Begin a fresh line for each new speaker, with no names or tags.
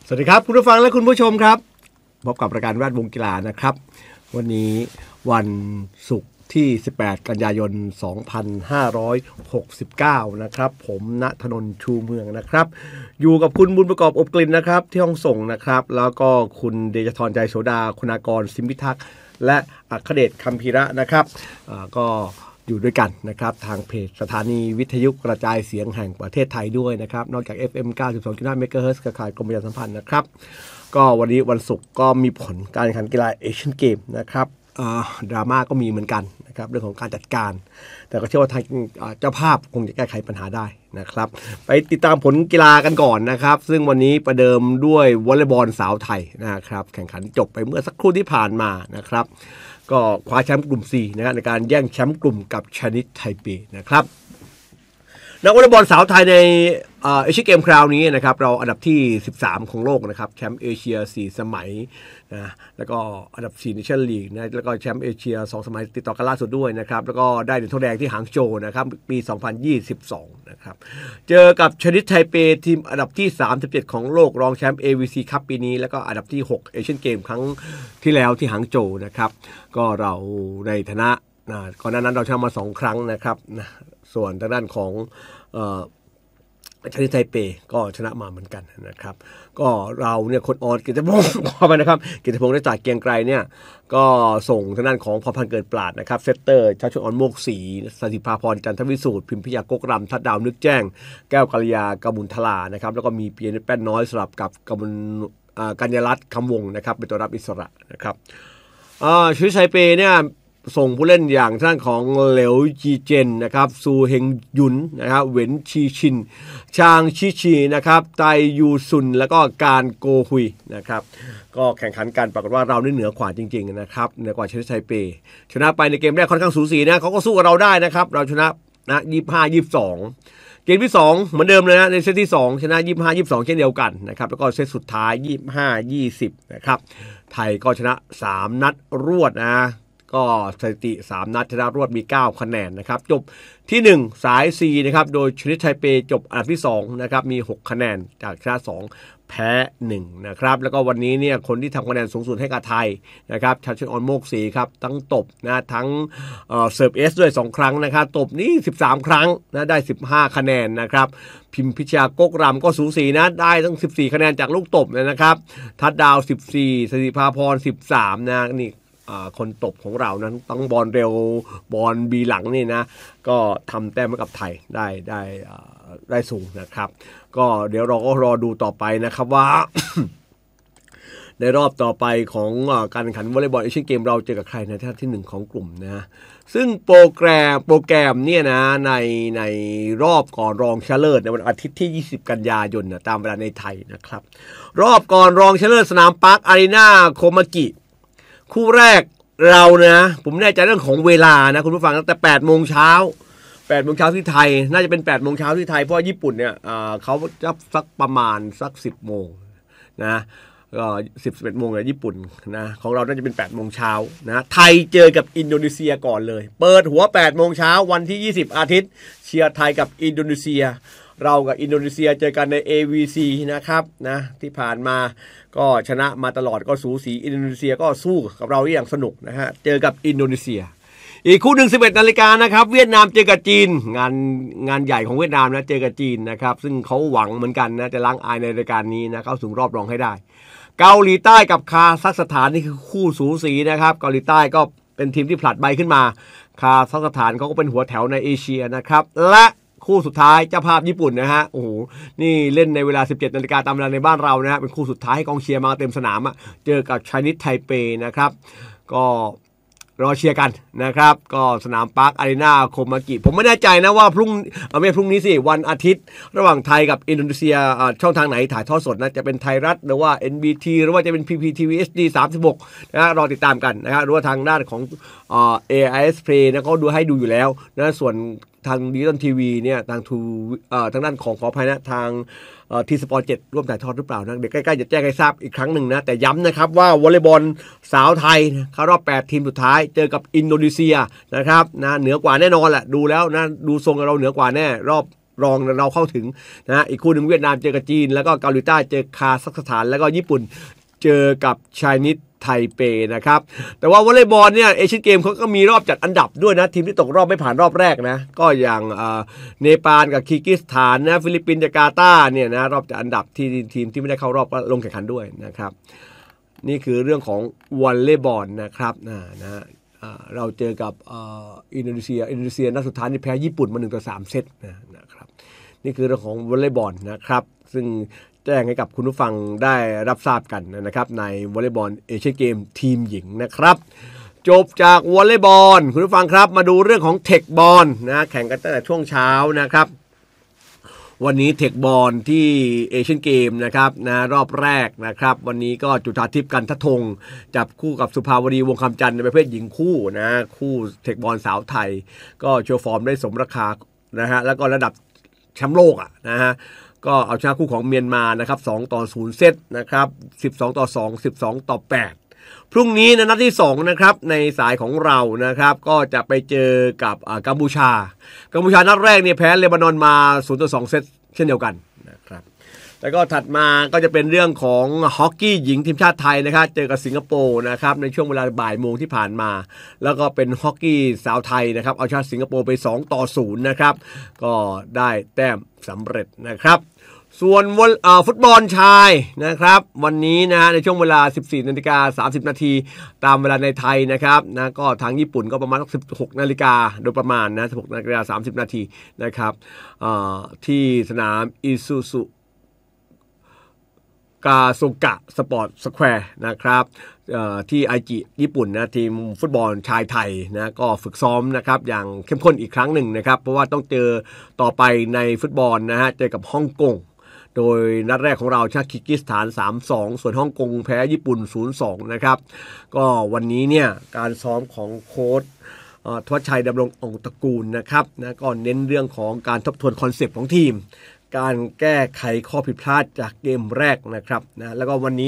สวัสดีครับคุณผู้ฟังและคุณผู้ชมครับพบกับรายการแวดวงกีฬานะครับวันนี้วันศุกร์ที่18กันยายน2569นะครับผมณถนนชูเมืองนะครับอยู่กับคุณบุญประกอบอบกลิ่นนะครับที่ห้องส่งนะครับแล้วก็คุณเดชธรใจโสดาคุณากรสิมพิทักษ์และอัครเดชคัมภีระนะครับก็อยู่ด้วยกันนะครับทางเพจสถานีวิทยุกระจายเสียงแห่งประเทศไทยด้วยนะครับนอกจาก FM 92.5 เมกะเฮิรตซ์เครือข่ายกรมประชาสัมพันธ์นะครับก็วันนี้วันศุกร์ก็มีผลการแข่งขันกีฬาเอเชียนเกมนะครับดราม่าก็มีเหมือนกันนะครับเรื่องของการจัดการแต่ก็เชื่อว่าทางเจ้าภาพคงจะแก้ไขปัญหาได้นะครับไปติดตามผลกีฬากันก่อนนะครับซึ่งวันนี้ประเดิมด้วยวอลเลย์บอลสาวไทยนะครับแข่งขันจบไปเมื่อสักครู่ที่ผ่านมานะครับก็คว้าแชมป์กลุ่ม C นะครับในการแย่งแชมป์กลุ่มกับชนิดไทเปนะครับนักวอลเลย์บอลสาวไทยในเอเชียนเกมคราวนี้นะครับเราอันดับที่13ของโลกนะครับแชมป์เอเชีย4สมัยนะแล้วก็อันดับ4ในเนชั่นลีกนะแล้วก็แชมป์เอเชีย2สมัยติดต่อกันล่าสุดด้วยนะครับแล้วก็ได้เหรียญทองแดงที่หางโจวนะครับปี2022นะครับเจอกับชนิดไทเปทีมอันดับที่37ของโลกรองแชมป์ AVC คัพปีนี้แล้วก็อันดับที่6เอเชียนเกมครั้งที่แล้วที่หางโจวนะครับก็เราในฐานะก่อนหน้านั้นเราชนะมา2ครั้งนะครับนะส่วนทางด้านของชนิดไทเปก็ชนะมาเหมือนกันนะครับก็เราเนี่ยคนออนกิตติพงศ์ขอไปนะครับกิตติพงศ์ได้จากเกียงไกรเนี่ยก็ส่งทางด้านของพรพันธ์เกิดปราดนะครับเซตเตอร์ชาชนอ่อนโมกศรีสถิภาพรจันทวิสูตรพิมพิยากกรำทัดดาวนึกแจ้งแก้วกัลยากมุลทลานะครับแล้วก็มีเปียโนแป้นน้อยสลับกับกมุลกัญญารัตน์คำวงนะครับเป็นตัวรับอิสระนะครับชนิดไทเปเนี่ยส่งผู้เล่นอย่างท่านของเหลวจีเจนนะครับซูเฮงยุนนะครับเหวินชีชินชางชิชีนะครับไตยูซุนแล้วก็การโกฮุยนะครับก็แข่งขันกันปรากฏว่าเราเหนือกว่าจริงๆนะครับเหนือกว่าชนิดไทเปชนะไปในเกมแรกค่อนข้างสูสีนะเขาก็สู้กับเราได้นะครับเราชนะนะ25-22เกมที่2เหมือนเดิมเลยนะในเซตที่2ชนะ25-22เช่นเดียวกันนะครับแล้วก็เซตสุดท้าย25-20นะครับไทยก็ชนะ3นัดรวดนะก็สถิติ3นัดชนะรวดมี9คะแนนนะครับจบที่1สาย C นะครับโดยชนิดไทเปจบอันดับที่2นะครับมี6คะแนนจากชนะ2แพ้1นะครับแล้วก็วันนี้เนี่ยคนที่ทำคะแนนสูงสุดให้กับไทยนะครับชาชนอ่อนโมกศรีครับทั้งตบนะทั้งเสิร์ฟเอสด้วย2ครั้งนะครับตบนี่13ครั้งนะได้15คะแนนนะครับพิมพิชยากกรำก็สูสีนะได้ทั้ง14คะแนนจากลูกตบนะครับทัดดาว14สถิภาพร13นะนี่คนตบของเรานั้นต้องบอลเร็วบอลบีหลังนี่นะก็ทำแต้มให้กับไทยได้สูงนะครับก็เดี๋ยวเราก็รอดูต่อไปนะครับว่า ในรอบต่อไปของการแข่งขันวอลเลย์บอลเอเชียนเกมเราเจอกับใครในท่าที่1ของกลุ่มนะซึ่งโปรแกรมเนี่ยนะในรอบก่อนรองชนะเลิศในวันอาทิตย์ที่20กันยายนตามเวลาในไทยนะครับรอบก่อนรองชนะเลิศสนามปาร์คอารีนาโคมากิคู่แรกเรานะผมแน่ใจเรื่องของเวลานะคุณผู้ฟังตั้งแต่8 โมงเช้าที่ไทยน่าจะเป็น8 โมงเช้าที่ไทยเพราะญี่ปุ่นเนี่ยเขาจะสักประมาณสัก10 โมงนะก็11 โมงในญี่ปุ่นนะของเราน่าจะเป็น8 โมงเช้านะไทยเจอกับอินโดนีเซียก่อนเลยเปิดหัว8 โมงเช้าวันที่20อาทิตย์เชียร์ไทยกับอินโดนีเซียเรากับอินโดนีเซียเจอกันใน AVC นะครับนะที่ผ่านมาก็ชนะมาตลอดก็สูสีอินโดนีเซียก็สู้กับเราอย่างสนุกนะฮะเจอกับอินโดนีเซียอีกคู่1 11 นาฬิกานะครับเวียดนามเจอกับจีนงานใหญ่ของเวียดนามนะเจอกับจีนนะครับซึ่งเขาหวังเหมือนกันนะจะล้างอายในรายการนี้นะเข้าสู่รอบรองให้ได้เกาหลีใต้กับคาซัคสถานนี่คือคู่สูสีนะครับเกาหลีใต้ก็เป็นทีมที่ผลัดใบขึ้นมาคาซัคสถานเขาก็เป็นหัวแถวในเอเชียนะครับและคู่สุดท้ายเจ้าภาพญี่ปุ่นนะฮะโอ้โหนี่เล่นในเวลา 17 นาฬิกาตามเวลาในบ้านเรานะฮะเป็นคู่สุดท้ายให้กองเชียร์มาเต็มสนามอ่ะเจอกับชนิดไทเปนะครับก็รอเชียร์กันนะครับก็สนามปาร์คอารีนาโคมากิผมไม่แน่ใจนะว่าพรุ่งนี้สิวันอาทิตย์ระหว่างไทยกับอินโดนีเซียช่องทางไหนถ่ายทอดสดนะจะเป็นไทยรัฐหรือว่า NBT หรือว่าจะเป็น PPTV HD 36นะรอติดตามกันนะครับหรือว่าทางด้านของAIS Play นะเขาดูให้ดูอยู่แล้วนะส่วนทางดิจิตอลทีวีเนี่ยทางด้านของขออภัยนะทางทีสปอร์ต7ร่วมถ่ายทอดหรือเปล่านะเดี๋ยวใกล้ๆจะแจ้งให้ทราบอีกครั้งหนึ่งนะแต่ย้ำนะครับว่าวอลเลย์บอลสาวไทยเข้ารอบ8 ทีมสุดท้ายเจอกับอินโดนีเซียนะครับนะเหนือกว่าแน่นอนแหละดูแล้วนะดูทรงเราเหนือกว่าแน่รอบรองเราเข้าถึงนะอีกคู่หนึ่งเวียดนามเจอกับจีนแล้วก็เกาหลีใต้เจอคาซัคสถานแล้วก็ญี่ปุ่นเจอกับไชนีสไทเปนะครับแต่ว่าวอลเลย์บอลเนี่ยเอเชียนเกมเขาก็มีรอบจัดอันดับด้วยนะทีมที่ตกรอบไม่ผ่านรอบแรกนะก็อย่างเนปาลกับคีร์กิสถานนะฟิลิปปินส์จาการ์ตาเนี่ยนะรอบจัดอันดับที่ทีมที่ไม่ได้เข้ารอบก็ลงแข่งขันด้วยนะครับนี่คือเรื่องของวอลเลย์บอลนะครับนะเราเจอกับอินโดนีเซียนัดสุดท้ายนี่แพ้ญี่ปุ่นมา1-3เซตนะครับนี่คือเรื่องของวอลเลย์บอลนะครับซึ่งแจ้งให้กับคุณผู้ฟังได้รับทราบกันนะครับในวอลเลย์บอลเอเชียนเกมทีมหญิงนะครับจบจากวอลเลย์บอลคุณผู้ฟังครับมาดูเรื่องของเทคบอลนะแข่งกันตั้งแต่ช่วงเช้านะครับวันนี้เทคบอลที่เอเชียนเกมนะครับนะรอบแรกนะครับวันนี้ก็จุฑาทิพย์กันทธงจับคู่กับสุภาวดีวงคำจันทร์ในประเภทหญิงคู่นะคู่เทคบอลสาวไทยก็โชว์ฟอร์มได้สมราคานะฮะแล้วก็ระดับแชมป์โลกนะฮะก็เอาชนะคู่ของเมียนมานะครับ2-0เซตนะครับ12-2 12-8พรุ่งนี้นะนัดที่2นะครับในสายของเรานะครับก็จะไปเจอกับกัมพูชานัดแรกเนี่ยแพ้เลบานอนมา0-2เซตเช่นเดียวกันนะครับแล้วก็ถัดมาก็จะเป็นเรื่องของฮอกกี้หญิงทีมชาติไทยนะครับเจอกับสิงคโปร์นะครับในช่วงเวลาบ่ายโมงที่ผ่านมาแล้วก็เป็นฮอกกี้สาวไทยนะครับเอาชนะสิงคโปร์ไป2-0นะครับก็ได้แต้มสำเร็จนะครับส่วนฟุตบอลชายนะครับวันนี้นะในช่วงเวลา 14:30 นาทีตามเวลาในไทยนะครับนะก็ทางญี่ปุ่นก็ประมาณ 16 นาฬิกาโดยประมาณนะ 16:30 นาทีนะครับที่สนามอิซูซุกาโซกะสปอร์ตสแควร์นะครับที่ไอจิญี่ปุ่นนะทีมฟุตบอลชายไทยนะก็ฝึกซ้อมนะครับอย่างเข้มข้นอีกครั้งหนึ่งนะครับเพราะว่าต้องเจอต่อไปในฟุตบอลนะฮะเจอกับฮ่องกงโดยนัดแรกของเราชนะคีร์กิสถาน 3-2 ส่วนฮ่องกงแพ้ญี่ปุ่น 0-2 นะครับก็วันนี้เนี่ยการซ้อมของโค้ชทวัชชัยดำรงองตระกูลนะครับนะก็เน้นเรื่องของการทบทวนคอนเซปต์ของทีมการแก้ไขข้อผิดพลาดจากเกมแรกนะครับนะแล้วก็วันนี้